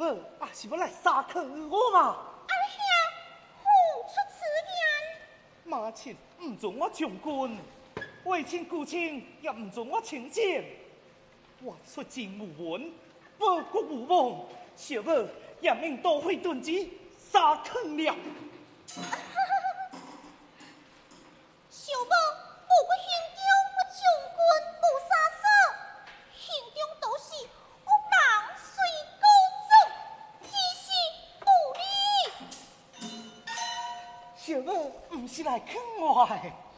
母啊，是要来杀坑我嘛？ 阿兄，付出此言。 马亲唔准我将军，为亲故亲也唔准我请见。我出京无闻，报国无望，小母也命都会顿击杀坑了。 小母不过行中我将军无杀手，行中都是有人随高宗，只是不理。 小母唔是来坑我的。